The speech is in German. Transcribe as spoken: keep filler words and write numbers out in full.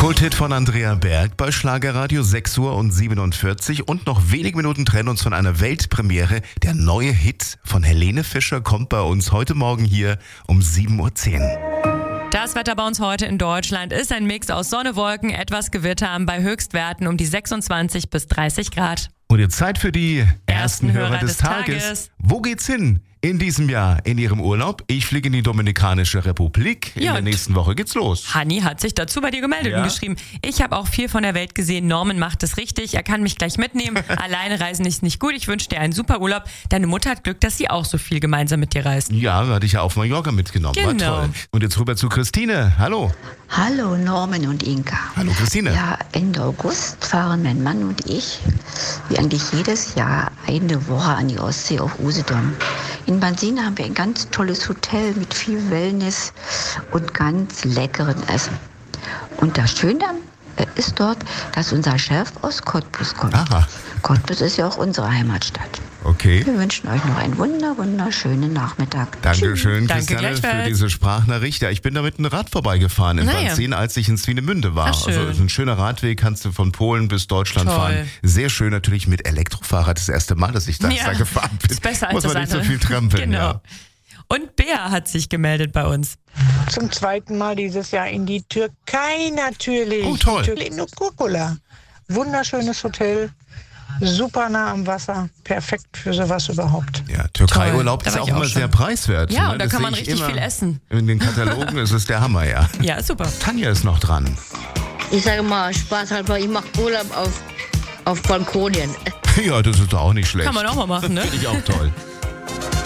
Kulthit von Andrea Berg bei Schlagerradio, sechs Uhr und siebenundvierzig und noch wenige Minuten trennen uns von einer Weltpremiere. Der neue Hit von Helene Fischer kommt bei uns heute Morgen hier um sieben Uhr zehn. Das Wetter bei uns heute in Deutschland ist ein Mix aus Sonne, Wolken, etwas Gewitter bei Höchstwerten um die sechsundzwanzig bis dreißig Grad. Und jetzt Zeit für die ersten, Ersten Hörer, Hörer des, des Tages. Tages. Wo geht's hin in diesem Jahr in Ihrem Urlaub? Ich fliege in die Dominikanische Republik. In Ja, der und nächsten Woche geht's los. Hanni hat sich dazu bei dir gemeldet Ja. und geschrieben, ich habe auch viel von der Welt gesehen, Norman macht es richtig, er kann mich gleich mitnehmen, alleine reisen ist nicht gut, ich wünsche dir einen super Urlaub. Deine Mutter hat Glück, dass sie auch so viel gemeinsam mit dir reist. Ja, hatte ich ja auf Mallorca mitgenommen. War Genau. toll. Und jetzt rüber zu Christine. Hallo. Hallo Norman und Inka. Hallo Christine. Ja, Ende August fahren mein Mann und ich, wie eigentlich jedes Jahr, eine Woche an die Ostsee auf Usedom. In Bansina haben wir ein ganz tolles Hotel mit viel Wellness und ganz leckeren Essen. Und das Schöne äh, ist dort, dass unser Chef aus Cottbus kommt. Aha. Cottbus ist ja auch unsere Heimatstadt. Okay. Wir wünschen euch noch einen wunder, wunderschönen Nachmittag. Dankeschön, Danke Christiane, für gleichfalls. diese Sprachnachricht. Ja, ich bin da mit einem Rad vorbeigefahren in Naja. Banzin, als ich in Swinemünde war. Ach, schön. Also ein schöner Radweg, kannst du von Polen bis Deutschland Toll. fahren. Sehr schön natürlich mit Elektrofahrrad. Das erste Mal, dass ich da, Ja, da gefahren bin. ist besser als Muss man das nicht so andere. viel trampeln. Genau. Ja. Und Bea hat sich gemeldet bei uns. Zum zweiten Mal dieses Jahr in die Türkei natürlich. Oh, toll. Die Türkei in Kurkula. Wunderschönes Hotel, super nah am Wasser, perfekt für sowas überhaupt. Ja, Türkei-Urlaub Toll. Da ist war auch ich auch immer schon. sehr preiswert. Ja, ne? und da Das kann sehe man ich richtig immer viel essen. In den Katalogen ist es der Hammer, ja. Ja, super. Tanja ist noch dran. Ich sage mal, Spaß halber, ich mache Urlaub auf, auf Balkonien. Ja, das ist doch auch nicht schlecht. Kann man auch mal machen, ne? Finde ich auch toll.